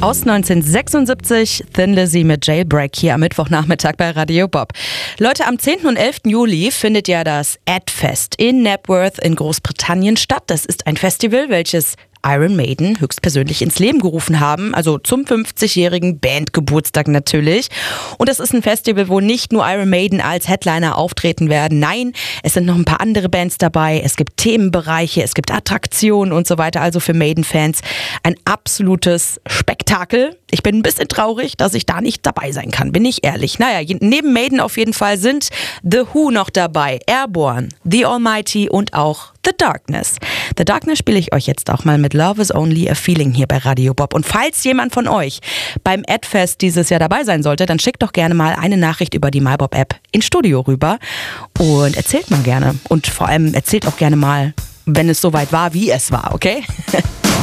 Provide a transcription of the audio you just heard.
Aus 1976, Thin Lizzy mit Jailbreak hier am Mittwochnachmittag bei Radio Bob. Leute, am 10. und 11. Juli findet ja das Adfest in Knebworth in Großbritannien statt. Das ist ein Festival, welches Iron Maiden höchstpersönlich ins Leben gerufen haben, also zum 50-jährigen Bandgeburtstag natürlich. Und das ist ein Festival, wo nicht nur Iron Maiden als Headliner auftreten werden. Nein, es sind noch ein paar andere Bands dabei. Es gibt Themenbereiche, es gibt Attraktionen und so weiter. Also für Maiden-Fans ein absolutes Spektakel. Ich bin ein bisschen traurig, dass ich da nicht dabei sein kann, bin ich ehrlich. Naja, neben Maiden auf jeden Fall sind The Who noch dabei, Airborne, The Almighty und auch The Darkness. The Darkness spiele ich euch jetzt auch mal mit Love is Only a Feeling hier bei Radio Bob. Und falls jemand von euch beim Adfest dieses Jahr dabei sein sollte, dann schickt doch gerne mal eine Nachricht über die MyBob-App ins Studio rüber und erzählt mal gerne. Und vor allem erzählt auch gerne mal, wenn es soweit war, wie es war, okay?